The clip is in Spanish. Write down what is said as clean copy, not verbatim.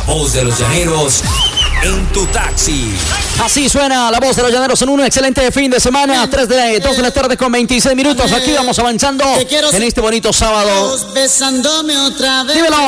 voz de los llaneros en tu taxi. Así suena la voz de los llaneros en un excelente fin de semana. 2 de la tarde con 26 minutos. Aquí vamos avanzando en este bonito sábado. Besándome otra vez. Dímelo.